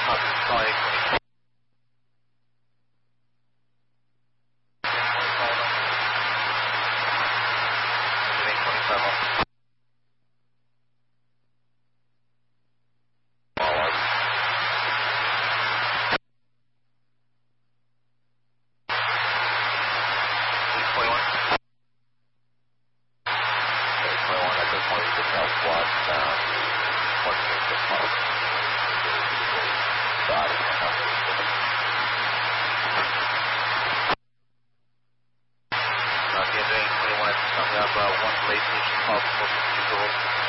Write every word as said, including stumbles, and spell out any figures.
Sorry. Coming up, uh, one place, which is possible to